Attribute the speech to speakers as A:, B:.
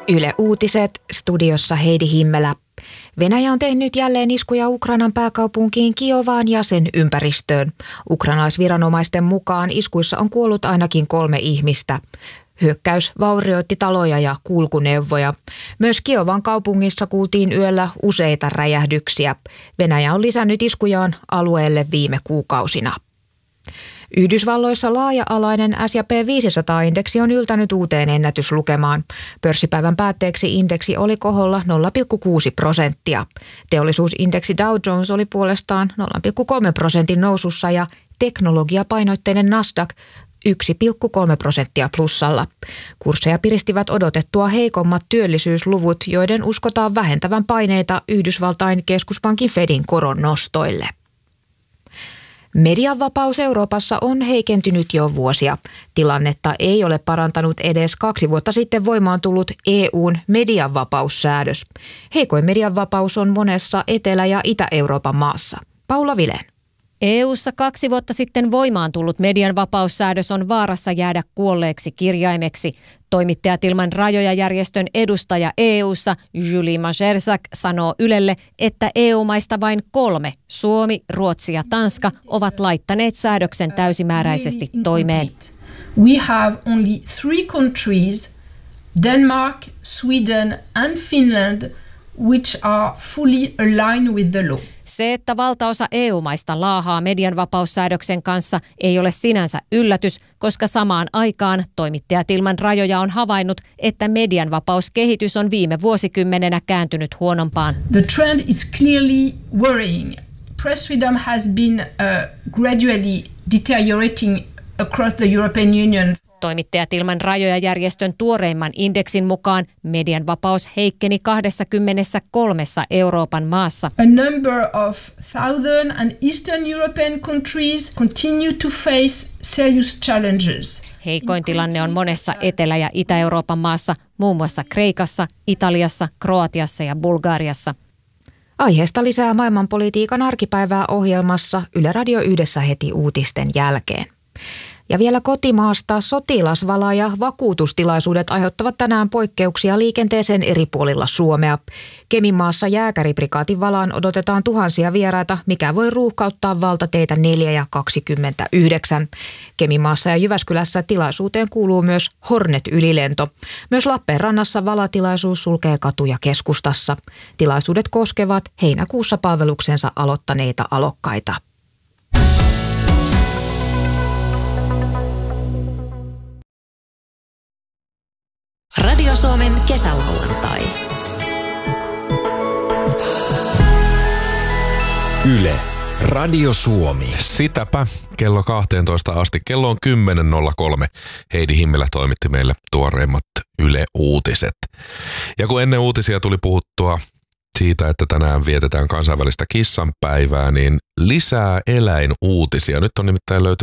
A: Yle Uutiset, studiossa Heidi Himmelä. Venäjä on tehnyt jälleen iskuja Ukrainan pääkaupunkiin Kiovaan ja sen ympäristöön. Ukrainalaisviranomaisten mukaan iskuissa on kuollut ainakin 3 ihmistä. Hyökkäys vaurioitti taloja ja kulkuneuvoja. Myös Kiovan kaupungissa kuultiin yöllä useita räjähdyksiä. Venäjä on lisännyt iskujaan alueelle viime kuukausina. Yhdysvalloissa laaja-alainen S&P 500-indeksi on yltänyt uuteen ennätyslukemaan. Pörssipäivän päätteeksi indeksi oli koholla 0,6%. Teollisuusindeksi Dow Jones oli puolestaan 0,3% nousussa ja teknologiapainotteinen Nasdaq 1,3% plussalla. Kursseja piristivät odotettua heikommat työllisyysluvut, joiden uskotaan vähentävän paineita Yhdysvaltain keskuspankin Fedin koronnostoille. Median vapaus Euroopassa on heikentynyt jo vuosia. Tilannetta ei ole parantanut edes 2 vuotta sitten voimaan tullut EU:n medianvapaussäädös. Heikoin medianvapaus on monessa Etelä- ja Itä-Euroopan maassa. Paula Vilén.
B: EU:ssa 2 vuotta sitten voimaan tullut medianvapaussäädös on vaarassa jäädä kuolleeksi kirjaimeksi. Toimittajat ilman rajoja -järjestön edustaja EU:ssa Julie Majersak sanoo Ylelle, että EU-maista vain 3, Suomi, Ruotsi ja Tanska, ovat laittaneet säädöksen täysimääräisesti toimeen.
C: We have only 3 countries, Denmark, Sweden and Finland, which are fully aligned with the law.
B: Se, että valtaosa EU-maista laahaa medianvapaussäädöksen kanssa, ei ole sinänsä yllätys, koska samaan aikaan Toimittajat ilman rajoja on havainnut, että medianvapauskehitys on viime vuosikymmenenä kääntynyt huonompaan.
C: The trend is clearly worrying. Press freedom has been gradually deteriorating across the European Union.
B: Toimittajat ilman rajoja -järjestön tuoreimman indeksin mukaan median vapaus heikkeni 23 Euroopan maassa.
C: A number of southern and eastern European countries continue to face serious challenges.
B: Heikoin tilanne on monessa Etelä- ja Itä-Euroopan maassa, muun muassa Kreikassa, Italiassa, Kroatiassa ja Bulgariassa.
A: Aiheesta lisää maailmanpolitiikan arkipäivää ohjelmassa Yle Radio Yhdessä heti uutisten jälkeen. Ja vielä kotimaasta sotilasvala- ja vakuutustilaisuudet aiheuttavat tänään poikkeuksia liikenteeseen eri puolilla Suomea. Keminmaassa Jääkäriprikaatin valaan odotetaan tuhansia vieraita, mikä voi ruuhkauttaa valtateitä 4 ja 29. Keminmaassa ja Jyväskylässä tilaisuuteen kuuluu myös Hornet-ylilento. Myös Lappeenrannassa valatilaisuus sulkee katuja keskustassa. Tilaisuudet koskevat heinäkuussa palveluksensa aloittaneita alokkaita.
D: Radio Suomen kesälauantai.
E: Yle, Radio Suomi.
F: Sitäpä kello 12 asti. Kello on 10.03. Heidi Himmelä toimitti meille tuoreimmat Yle-uutiset. Ja kun ennen uutisia tuli puhuttua siitä, että tänään vietetään kansainvälistä kissanpäivää, niin lisää eläinuutisia. Nyt on nimittäin löytynyt